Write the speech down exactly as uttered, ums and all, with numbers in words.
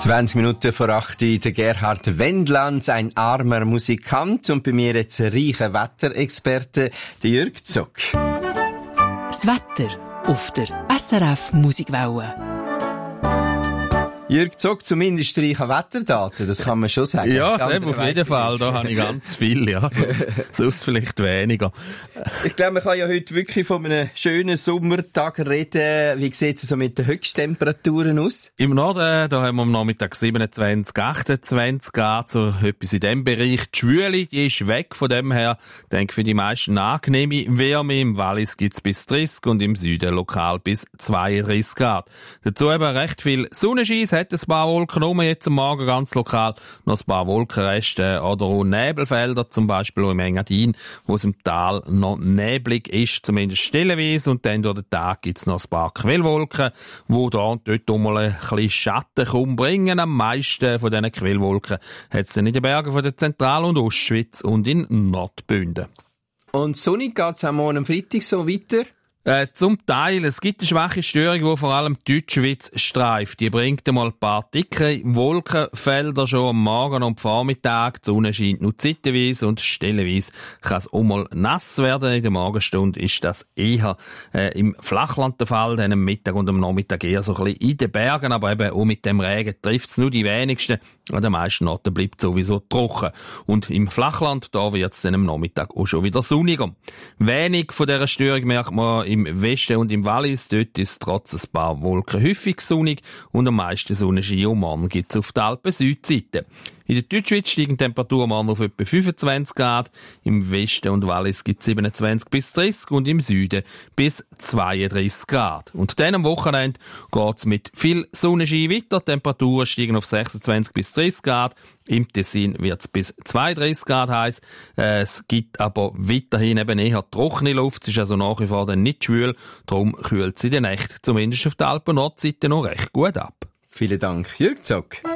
zwanzig Minuten vor acht der Gerhard Wendlands, ein armer Musikant, und bei mir jetzt ein reicher Wetterexperte, der Jürg Zock. Das Wetter auf der S R F Musikwelle. Jürg Zock, zumindest reiche Wetterdaten, das kann man schon sagen. Ja, selber auf jeden Fall, da habe ich ganz viel, ja. Sonst, sonst vielleicht weniger. Ich glaube, man kann ja heute wirklich von einem schönen Sommertag reden. Wie sieht es so mit den Höchsttemperaturen aus? Im Norden, da haben wir am Nachmittag siebenundzwanzig, achtundzwanzig Grad, so etwas in diesem Bereich. Die Schwüle, die ist weg, von dem her, denke für die meisten angenehme Wärme. Im Wallis gibt es bis dreißig und im Süden lokal bis zweiunddreißig Grad. Dazu eben recht viel Sonnenschein. Hat ein paar Wolken rum, jetzt am Morgen ganz lokal noch ein paar Wolkenreste oder auch Nebelfelder, zum Beispiel auch im Engadin, wo es im Tal noch neblig ist, zumindest stellenweise, und dann durch den Tag gibt es noch ein paar Quellwolken, die da und dort auch mal ein bisschen Schatten bringen. Am meisten von diesen Quellwolken hat es in den Bergen von der Zentral- und Ostschweiz und in Nordbünden. Und sonnig geht es am Morgen am Freitag so weiter? Äh, zum Teil. Es gibt eine schwache Störung, die vor allem die Deutschschweiz streift. Die bringt einmal ein paar dicke Wolkenfelder schon am Morgen und am Vormittag. Die Sonne scheint nur zeitweise und stellenweise kann es auch mal nass werden. In der Morgenstunde ist das eher äh, im Flachland der Fall, dann am Mittag und am Nachmittag eher so ein bisschen in den Bergen. Aber eben auch mit dem Regen trifft es nur die wenigsten. An den meisten Orten bleibt es sowieso trocken. Und im Flachland, da wird es dann am Nachmittag auch schon wieder sonniger. Wenig von dieser Störung merkt man im Westen und im Wallis. Dort ist trotz ein paar Wolken häufig sonnig und am meisten Sonnenschein und morgen gibt es auf der Alpen-Südseite. In der Deutschschweiz steigen die Temperaturen morgen auf etwa fünfundzwanzig Grad. Im Westen und Wallis gibt es siebenundzwanzig bis dreißig und im Süden bis zweiunddreißig Grad. Und dann am Wochenende geht es mit viel Sonnenschein weiter. Die Temperaturen steigen auf sechsundzwanzig bis dreißig Grad. Im Tessin wird es bis zweiunddreißig Grad heiß. Äh, es gibt aber weiterhin eben eher trockene Luft. Es ist also nach wie vor dann nicht schwül. Darum kühlt sie die Nacht, zumindest auf der Alpen-Nordseite, noch recht gut ab. Vielen Dank, Jürg Zock.